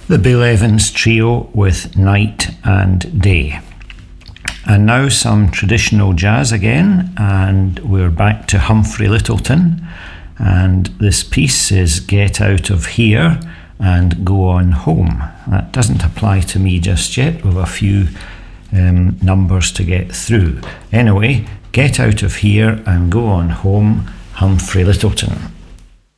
The Bill Evans Trio with Night and Day. And now some traditional jazz again, and we're back to Humphrey Lyttelton, and this piece is Get Out of Here and Go On Home. That doesn't apply to me just yet, with a few numbers to get through. Anyway, Get Out of Here and Go On Home, Humphrey Lyttelton.